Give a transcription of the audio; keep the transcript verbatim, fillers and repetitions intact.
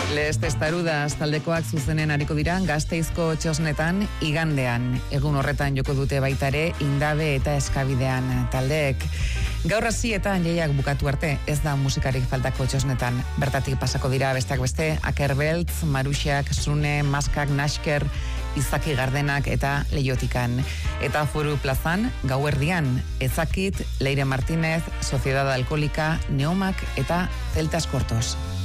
Les Testarudas taldekoak zuzenen ariko dira Gasteizko txosnetan igandean. Egun horretan joko dute baitare Indabe eta Eskabidean taldeek. Gaur hasietan jaiak bukatu arte, ez da musikarik faltako txosnetan. Bertatik pasako dira besteak beste, Akerbeltz, Maruxak, Sune, Maskak, Nasker, Izaki Gardenak eta Leiotikan. Eta Foru Plazan, gauerdian, Ezakit, Leire Martínez, Sociedad Alkolika, Neomak eta Celtas Cortos.